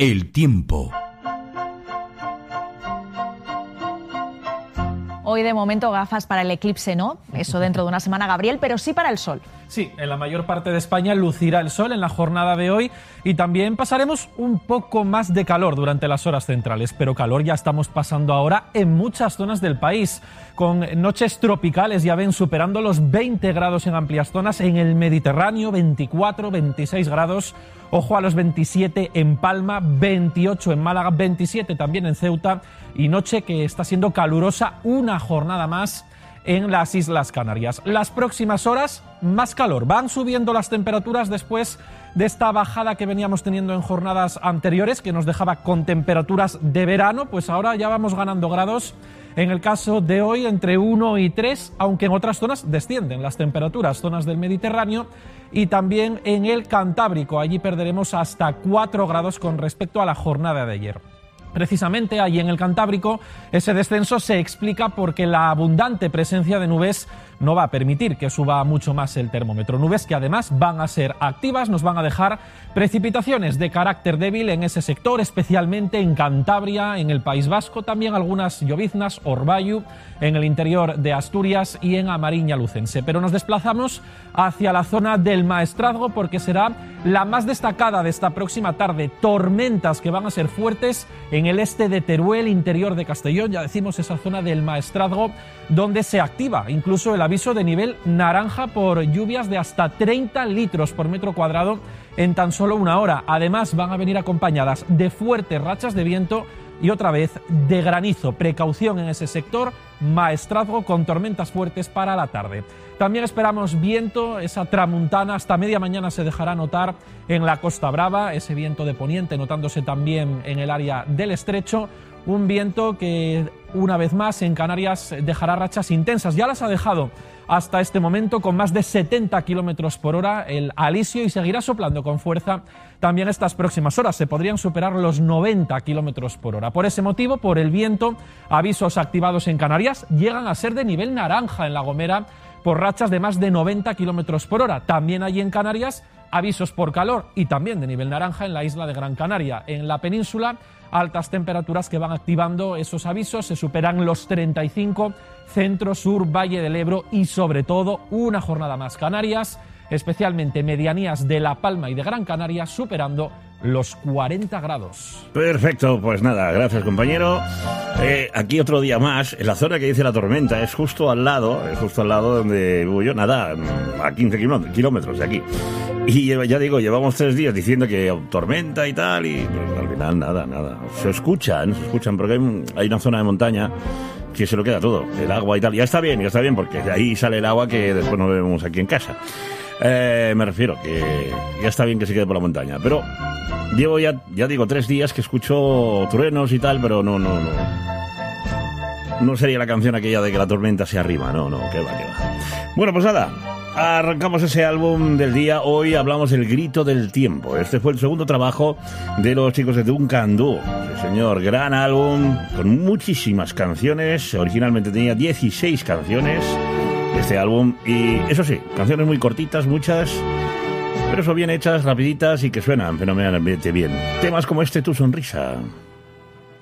El tiempo. Hoy de momento gafas para el eclipse, ¿no? Eso dentro de una semana, Gabriel, pero sí para el sol. Sí, en la mayor parte de España lucirá el sol en la jornada de hoy y también pasaremos un poco más de calor durante las horas centrales, pero calor ya estamos pasando ahora en muchas zonas del país, con noches tropicales, ya ven, superando los 20 grados en amplias zonas, en el Mediterráneo, 24, 26 grados, ojo a los 27 en Palma, 28 en Málaga, 27 también en Ceuta, y noche que está siendo calurosa una jornada más en las Islas Canarias. Las próximas horas, más calor. Van subiendo las temperaturas después de esta bajada que veníamos teniendo en jornadas anteriores, que nos dejaba con temperaturas de verano, pues ahora ya vamos ganando grados. En el caso de hoy, entre 1 y 3, aunque en otras zonas descienden las temperaturas, zonas del Mediterráneo y también en el Cantábrico. Allí perderemos hasta 4 grados con respecto a la jornada de ayer. Precisamente allí en el Cantábrico ese descenso se explica porque la abundante presencia de nubes no va a permitir que suba mucho más el termómetro. Nubes que además van a ser activas, nos van a dejar precipitaciones de carácter débil en ese sector, especialmente en Cantabria, en el País Vasco, también algunas lloviznas, orvallo, en el interior de Asturias y en Amariña Lucense. Pero nos desplazamos hacia la zona del Maestrazgo porque será la más destacada de esta próxima tarde. Tormentas que van a ser fuertes en el este de Teruel, interior de Castellón, ya decimos esa zona del Maestrazgo, donde se activa incluso el aviso de nivel naranja por lluvias de hasta 30 litros por metro cuadrado en tan solo una hora. Además van a venir acompañadas de fuertes rachas de viento y otra vez de granizo. Precaución en ese sector, Maestrazgo con tormentas fuertes para la tarde. También esperamos viento, esa tramuntana hasta media mañana se dejará notar en la Costa Brava, ese viento de poniente notándose también en el área del Estrecho, un viento que una vez más en Canarias dejará rachas intensas, ya las ha dejado hasta este momento con más de 70 kilómetros por hora el alisio y seguirá soplando con fuerza también estas próximas horas. Se podrían superar los 90 kilómetros por hora. Por ese motivo, por el viento, avisos activados en Canarias llegan a ser de nivel naranja en La Gomera por rachas de más de 90 kilómetros por hora. También allí en Canarias, avisos por calor y también de nivel naranja en la isla de Gran Canaria. En la península, altas temperaturas que van activando esos avisos, se superan los 35, centro, sur, Valle del Ebro y sobre todo una jornada más Canarias, especialmente medianías de La Palma y de Gran Canaria, superando los 40 grados. Perfecto, pues nada, gracias compañero. Aquí otro día más, en la zona que dice la tormenta, es justo al lado donde vivo yo, nada, a 15 kilómetros de aquí. Y ya digo, llevamos 3 días diciendo que tormenta y tal, y pues, al final nada. Se escuchan, porque hay una zona de montaña que se lo queda todo, el agua y tal. Ya está bien, porque de ahí sale el agua que después no bebemos aquí en casa. Me refiero que ya está bien que se quede por la montaña, pero llevo ya digo 3 días que escucho truenos y tal, pero no sería la canción aquella de que la tormenta se arrima, no, que va. Bueno, pues nada, arrancamos ese álbum del día. Hoy hablamos del Grito del Tiempo. Este fue el segundo trabajo de los chicos de Duncan Du. Sí, señor, gran álbum con muchísimas canciones. Originalmente tenía 16 canciones este álbum, y eso sí, canciones muy cortitas, muchas, pero eso bien hechas, rapiditas y que suenan fenomenalmente bien. Temas como este, Tu Sonrisa.